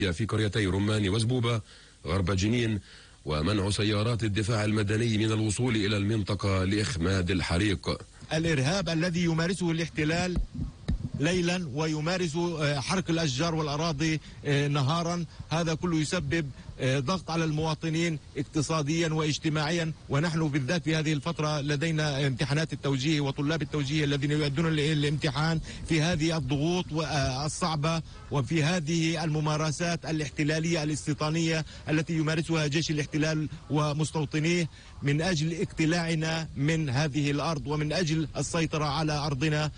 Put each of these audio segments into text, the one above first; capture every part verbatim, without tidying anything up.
في قريتي رمان وزبوبة غرب جنين، ومنع سيارات الدفاع المدني من الوصول إلى المنطقة لإخماد الحريق. الإرهاب الذي يمارسه الاحتلال ليلا ويمارس حرق الأشجار والأراضي نهارا، هذا كله يسبب ضغط على المواطنين اقتصاديا واجتماعيا، ونحن بالذات في هذه الفترة لدينا امتحانات التوجيه وطلاب التوجيه الذين يؤدون الامتحان في هذه الضغوط الصعبة وفي هذه الممارسات الاحتلالية الاستيطانية التي يمارسها جيش الاحتلال ومستوطنيه من أجل اقتلاعنا من هذه الأرض ومن أجل السيطرة على أرضنا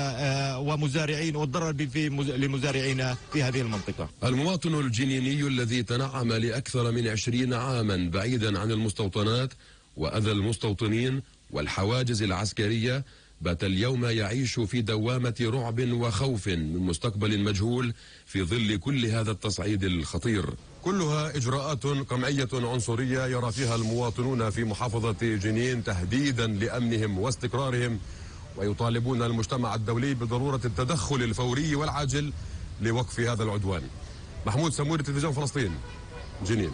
ومزارعين والضرر في لمزارعينا في هذه المنطقة. المواطن الجنيني الذي تنعم لأكثر من عشرين عاما بعيدا عن المستوطنات وأذى المستوطنين والحواجز العسكرية بات اليوم يعيش في دوامة رعب وخوف من مستقبل مجهول في ظل كل هذا التصعيد الخطير. كلها إجراءات قمعية عنصرية يرى فيها المواطنون في محافظة جنين تهديدا لأمنهم واستقرارهم، ويطالبون المجتمع الدولي بضرورة التدخل الفوري والعاجل لوقف هذا العدوان. محمود سموري، تلفزيون فلسطين، جنين.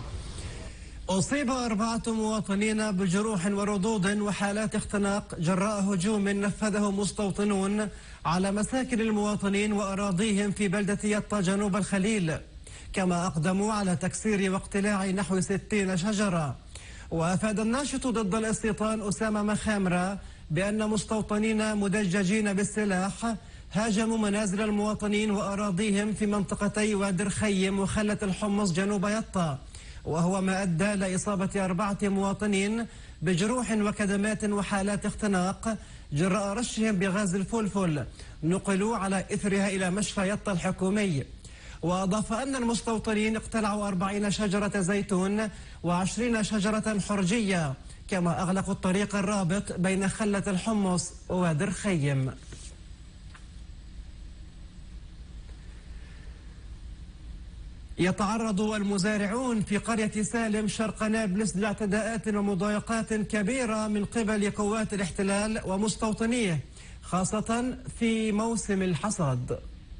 أصيب أربعة مواطنين بجروح وردود وحالات اختناق جراء هجوم نفذه مستوطنون على مساكن المواطنين وأراضيهم في بلدة يطا جنوب الخليل، كما أقدموا على تكسير واقتلاع نحو ستين شجرة. وأفاد الناشط ضد الاستيطان أسامة مخامرة بأن مستوطنين مدججين بالسلاح هاجموا منازل المواطنين وأراضيهم في منطقتي وادي الخيم وخلة الحمص جنوب يطا، وهو ما أدى لإصابة أربعة مواطنين بجروح وكدمات وحالات اختناق جراء رشهم بغاز الفلفل، نقلوا على إثرها إلى مشفى يطا الحكومي. وأضاف أن المستوطنين اقتلعوا أربعين شجرة زيتون وعشرين شجرة حرجية، كما أغلقوا الطريق الرابط بين خلة الحمص ووادي الخيم. يتعرض المزارعون في قرية سالم شرق نابلس لاعتداءات ومضايقات كبيرة من قبل قوات الاحتلال ومستوطنيه، خاصة في موسم الحصاد.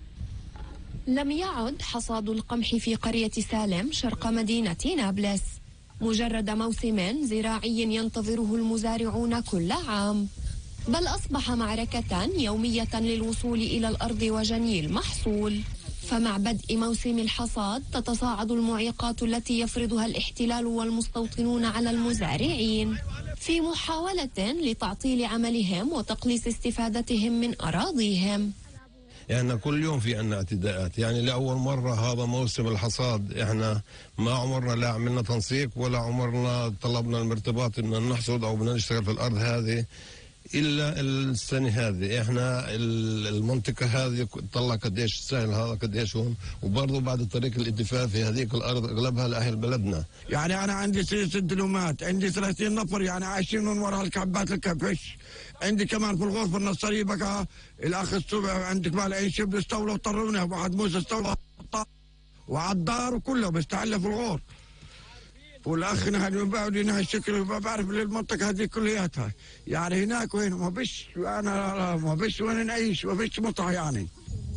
لم يعد حصاد القمح في قرية سالم شرق مدينة نابلس مجرد موسم زراعي ينتظره المزارعون كل عام، بل أصبح معركة يومية للوصول إلى الأرض وجني المحصول. فمع بدء موسم الحصاد تتصاعد المعيقات التي يفرضها الاحتلال والمستوطنون على المزارعين في محاولة لتعطيل عملهم وتقليص استفادتهم من أراضيهم. يعني كل يوم في عنا اعتداءات، يعني لأول مرة هذا موسم الحصاد احنا ما عمرنا لا عملنا تنسيق ولا عمرنا طلبنا المرتبات ان نحصد او بدنا نشتغل في الأرض هذه إلا السنة هذه. إحنا المنطقة هذه طلع قديش سهل هذا قديش هون، وبرضه بعد طريق الاتفاق في هذيك الأرض أغلبها لأهل بلدنا. يعني أنا عندي ست دلومات، عندي ثلاثين نفر يعني عايشين من وراء الكعبات الكفش. عندي كمان في الغرفة النصرية بقى الأخ السبع عندك بالعين شبل استولوا وطروني، واحد موسى استولى وعالدار وكله بيستحل في الغور. والاخ نحن بعد هنا الشكل ما بعرف المنطقه هذه كلياتها، يعني هناك وين ما بش انا ما بش وين نعيش ما بش مطعم يعني.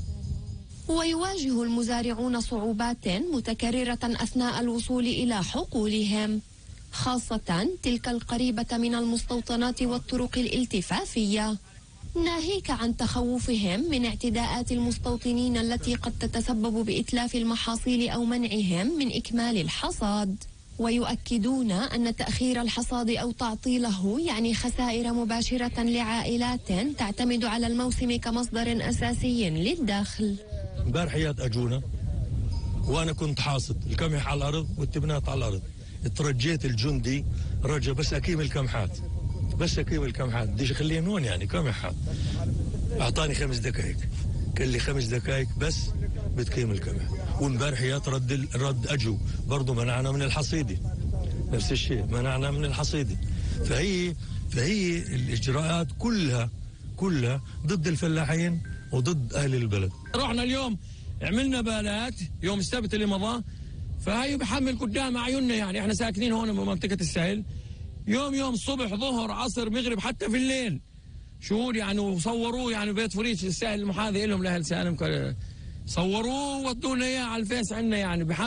ويواجه المزارعون صعوبات متكرره اثناء الوصول الى حقولهم، خاصه تلك القريبه من المستوطنات والطرق الالتفافيه، ناهيك عن تخوفهم من اعتداءات المستوطنين التي قد تتسبب بإتلاف المحاصيل أو منعهم من إكمال الحصاد. ويؤكدون أن تأخير الحصاد أو تعطيله يعني خسائر مباشرة لعائلات تعتمد على الموسم كمصدر أساسي للدخل. امبارحيات أجونا وأنا كنت حاصد القمح على الأرض والتبنات على الأرض، ترجيت الجندي رجع بس أكيم القمحات بس أكيم القمحات بديش أخليه هون يعني قمحات، أعطاني خمس دقائق قال لي خمس دقائق بس بتقيم القمح. وامبارحيات رد رد أجو برضو منعنا من الحصيدة، نفس الشيء منعنا من الحصيدة. فهي فهي الإجراءات كلها كلها ضد الفلاحين وضد أهل البلد. رحنا اليوم عملنا بالات يوم السبت اللي مضى، فهي بحمل قدام عيوننا، يعني احنا ساكنين هون بمنطقة السهل، يوم يوم صبح ظهر عصر مغرب حتى في الليل شهور يعني، وصوروه يعني بيت فريج السهل المحاذي لهم لأهل سالم صوروه وودونا اياه على الفيس عندنا يعني.